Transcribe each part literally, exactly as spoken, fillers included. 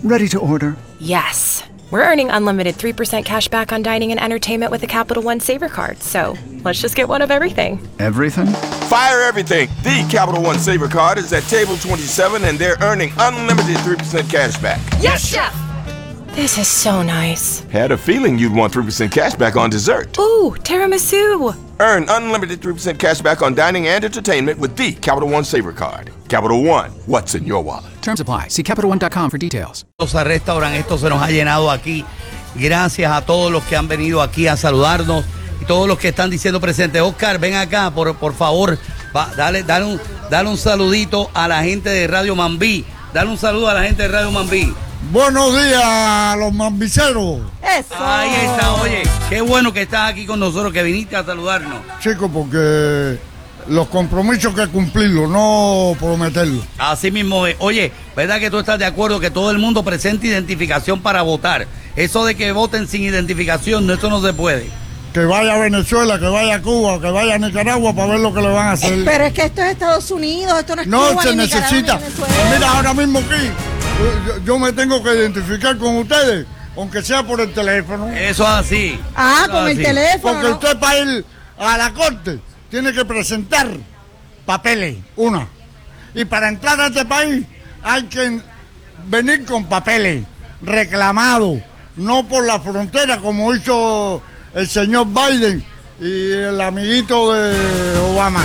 Ready to order. Yes. We're earning unlimited three percent cash back on dining and entertainment with a Capital One Saver card. So let's just get one of everything. Everything? Fire everything. The Capital One Saver card is at table twenty-seven, and they're earning unlimited three percent cash back. Yes, Chef! This is so nice. Had a feeling you'd want three percent cash back on dessert. Ooh, tiramisu. Earn unlimited three percent cash back on dining and entertainment with the Capital One Saver card. Capital One, what's in your wallet? Terms apply. See Capital One dot com for details. Rosa Restaurant, esto se nos ha llenado aquí. Gracias a todos los que han venido aquí a saludarnos y todos los que están diciendo presentes. Oscar, ven acá, por, por favor. Va, dale, dale, un, dale un saludito a la gente de Radio Mambí. Dale un saludo a la gente de Radio Mambí. Buenos días a los mambiceros. Eso. Ahí está, oye, qué bueno que estás aquí con nosotros, que viniste a saludarnos. Chicos, porque los compromisos que cumplirlos, no prometerlos. Así mismo es. Oye, ¿verdad que tú estás de acuerdo que todo el mundo presente identificación para votar? Eso de que voten sin identificación, no, eso no se puede. Que vaya a Venezuela, que vaya a Cuba, que vaya a Nicaragua para ver lo que le van a hacer. Pero es que esto es Estados Unidos, esto no es No Cuba, se ni necesita. Mira, ahora mismo aquí, yo, yo me tengo que identificar con ustedes, aunque sea por el teléfono. Eso es así. Ah, Eso con es el así. teléfono. Porque ¿no? usted para ir a la corte tiene que presentar papeles, una. Y para entrar a este país hay que venir con papeles reclamados, no por la frontera como hizo el señor Biden y el amiguito de Obama.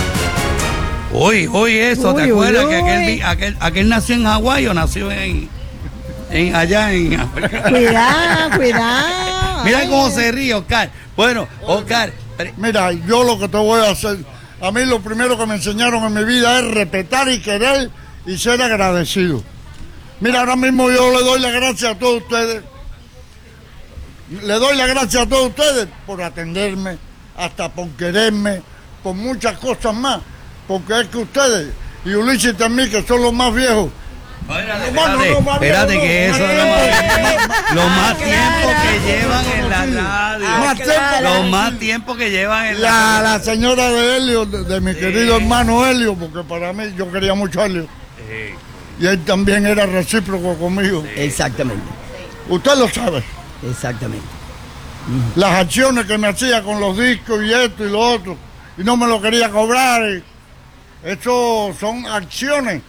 Uy, uy, eso, Uy, ¿te acuerdas uy, que aquel, uy. vi- aquel, aquel nació en Hawái o nació en, en allá en África? Cuidado, cuidado. Mira Ay, cómo eh. se ríe, Oscar. Bueno, Oscar, pre- Mira, yo lo que te voy a hacer, a mí lo primero que me enseñaron en mi vida es respetar y querer y ser agradecido. Mira, ahora mismo yo le doy las gracias a todos ustedes. Le doy las gracias a todos ustedes por atenderme, hasta por quererme, por muchas cosas más. Porque es que ustedes y Ulises también, que son los más viejos. espérate, Bueno, espérate, no, más espérate bien, que no, eso más es lo bien. más, lo más claro. tiempo que llevan en la radio. Más tiempo. Lo más tiempo que llevan en la La, radio. la señora de Helio, de, de mi querido hermano Helio, porque para mí yo quería mucho a Helio. Y él también era recíproco conmigo. Exactamente, Usted lo sabe. exactamente. Las acciones que me hacía con los discos y esto y lo otro, y no me lo quería cobrar. y Eso son acciones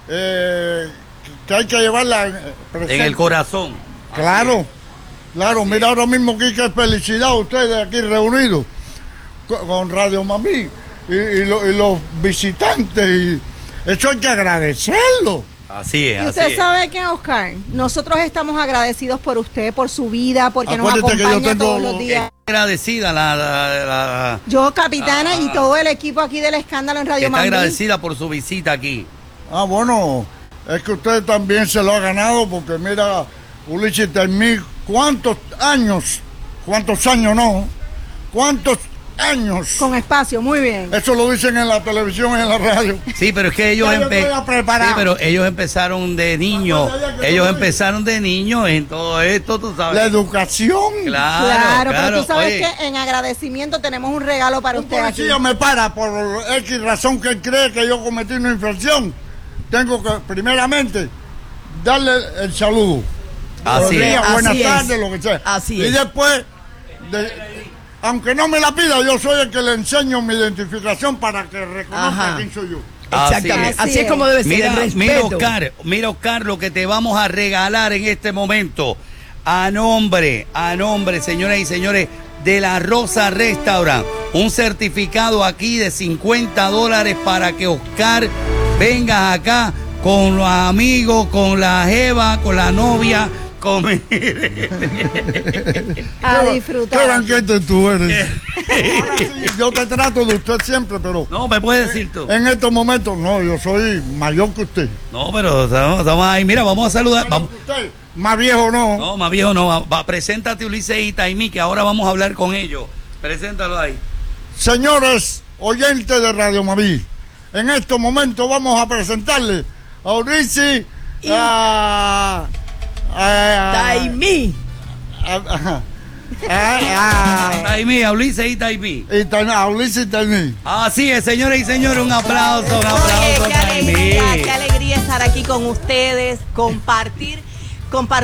eh, que hay que llevarlas eh, presente. En el corazón. Claro, claro. Mira ahora mismo aquí qué felicidad ustedes aquí reunidos con, con Radio Mambí y, y, lo- y los visitantes. Y eso hay que agradecerlo. Así es, Y así usted es. sabe que, Oscar, nosotros estamos agradecidos por usted, por su vida, porque nos Acuérdate que yo acompaña tengo- todos los días. Agradecida la, la- la- Yo, capitana, Ah. y todo el equipo aquí del escándalo en que Radio está Mambí. agradecida por su visita aquí. Ah, bueno, es que usted también se lo ha ganado porque mira, Ulises Termí, ¿cuántos años? ¿Cuántos años no? ¿Cuántos años? Con espacio, muy bien. Eso lo dicen en la televisión y en la radio. Sí, pero es que ellos Ya yo empe- estoy preparado. sí, pero ellos empezaron de niños. Ah, ya, ya, Ellos ya. empezaron de niños en todo esto, tú sabes. La educación. Claro, Claro, claro. pero tú sabes Oye, que en agradecimiento tenemos un regalo para Un usted aquí. policía me para por X razón que él cree que yo cometí una infracción. Tengo que, primeramente, darle el saludo. Así Buenos es. días, buenas Así es. tardes, lo que sea. Así y es. después, de- aunque no me la pida, yo soy el que le enseño mi identificación para que reconozca Ajá. quién soy yo. Así Exactamente. es. Así, Así es como debe ser. Mira, el respeto. mira Oscar, mira Oscar, lo que te vamos a regalar en este momento. A nombre, a nombre, señoras y señores, de la Rosa Restaurant. Un certificado aquí de cincuenta dólares para que Oscar venga acá con los amigos, con la jeva, con la novia, con... A Qué disfrutar. banquete tú eres. Ahora sí, yo te trato de usted siempre, pero No, me puedes decir tú. en estos momentos no, yo soy mayor que usted. No, pero estamos, estamos ahí. Mira, vamos a saludar. Vamos. Usted, más viejo no. No, más viejo no. Va, va, preséntate Ulises y Taimí, que ahora vamos a hablar con ellos. Preséntalo ahí. Señores oyentes de Radio Mambí, en estos momentos vamos a presentarle a Ulises a... a- Taimí. a- a- a- a- Taimí, a Ulises y Taimí. y tan- a Ulises Termí. Así es, señores y señores, un aplauso, un aplauso. Oye, qué Taimí. alegría, qué alegría estar aquí con ustedes, compartir, compartir.